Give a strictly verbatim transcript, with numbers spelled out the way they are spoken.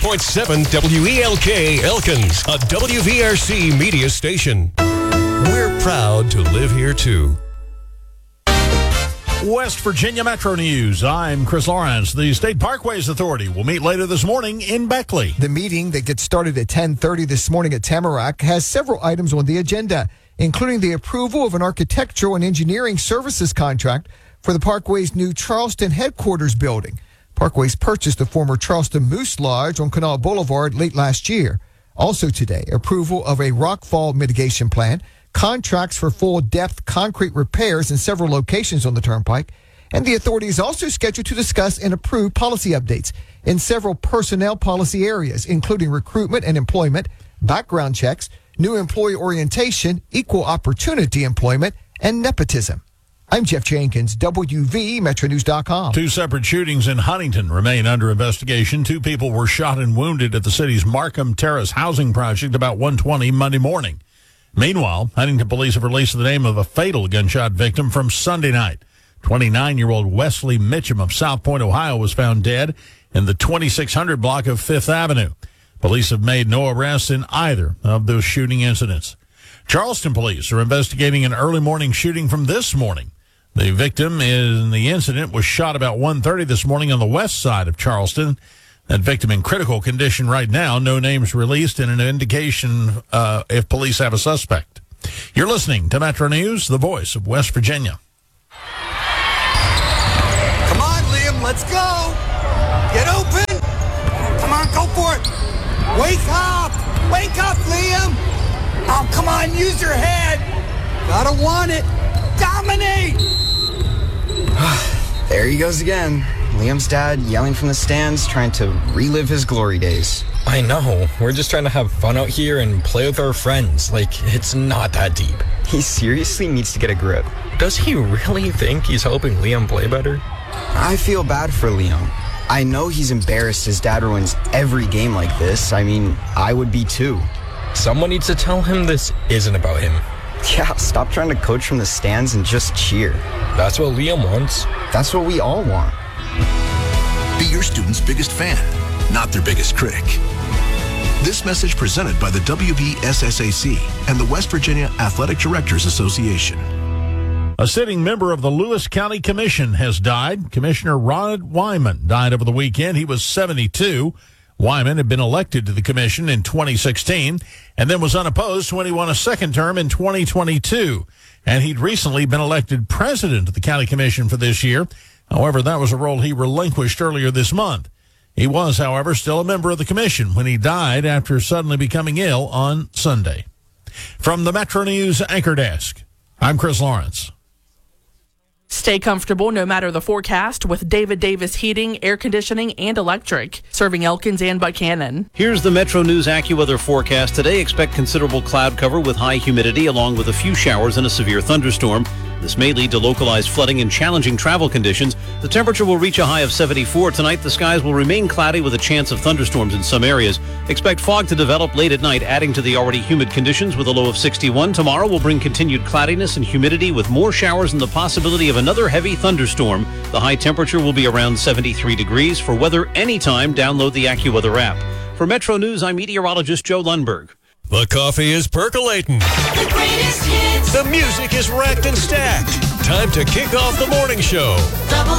point seven W E L K Elkins, a W V R C media station. We're proud to live here, too. West Virginia Metro News. I'm Chris Lawrence. The State Parkways Authority will meet later this morning in Beckley. The meeting that gets started at ten thirty this morning at Tamarack has several items on the agenda, including the approval of an architectural and engineering services contract for the Parkway's new Charleston headquarters building. Parkways purchased the former Charleston Moose Lodge on Canal Boulevard late last year. Also today, approval of a rockfall mitigation plan, contracts for full-depth concrete repairs in several locations on the Turnpike, and the authority is also scheduled to discuss and approve policy updates in several personnel policy areas, including recruitment and employment, background checks, new employee orientation, equal opportunity employment, and nepotism. I'm Jeff Jenkins, W V Metro News dot com. Two separate shootings in Huntington remain under investigation. Two people were shot and wounded at the city's Markham Terrace housing project about one twenty Monday morning. Meanwhile, Huntington police have released the name of a fatal gunshot victim from Sunday night. twenty-nine-year-old Wesley Mitchum of South Point, Ohio, was found dead in the twenty-six hundred block of Fifth Avenue. Police have made no arrests in either of those shooting incidents. Charleston police are investigating an early morning shooting from this morning. The victim in the incident was shot about one thirty this morning on the west side of Charleston. That victim in critical condition right now. No names released and an indication uh, if police have a suspect. You're listening to Metro News, the voice of West Virginia. Come on, Liam, let's go. Get open. Come on, go for it. Wake up. Wake up, Liam. Oh, come on, use your head. Gotta want it. Dominate. There he goes again. Liam's dad yelling from the stands, trying to relive his glory days. I know. We're just trying to have fun out here and play with our friends. Like, it's not that deep. He seriously needs to get a grip. Does he really think he's helping Liam play better? I feel bad for Liam. I know he's embarrassed his dad ruins every game like this. I mean, I would be too. Someone needs to tell him this isn't about him. Yeah, stop trying to coach from the stands and just cheer. That's what Liam wants. That's what we all want. Be your student's biggest fan, not their biggest critic. This message presented by the W V S S A C and the West Virginia Athletic Directors Association. A sitting member of the Lewis County Commission has died. Commissioner Rod Wyman died over the weekend. He was seventy-two. Wyman had been elected to the commission in twenty sixteen and then was unopposed when he won a second term in twenty twenty-two. And he'd recently been elected president of the county commission for this year. However, that was a role he relinquished earlier this month. He was, however, still a member of the commission when he died after suddenly becoming ill on Sunday. From the Metro News Anchor Desk, I'm Chris Lawrence. Stay comfortable no matter the forecast with David Davis Heating, Air Conditioning, and Electric, serving Elkins and Buchanan. Here's the Metro News AccuWeather forecast. Today, expect considerable cloud cover with high humidity along with a few showers and a severe thunderstorm. This may lead to localized flooding and challenging travel conditions. The temperature will reach a high of seventy-four. Tonight, the skies will remain cloudy with a chance of thunderstorms in some areas. Expect fog to develop late at night, adding to the already humid conditions with a low of sixty-one. Tomorrow will bring continued cloudiness and humidity with more showers and the possibility of another heavy thunderstorm. The high temperature will be around seventy-three degrees. For weather anytime, download the AccuWeather app. For Metro News, I'm meteorologist Joe Lundberg. The coffee is percolating. The greatest hits. The music is racked and stacked. Time to kick off the morning show. Double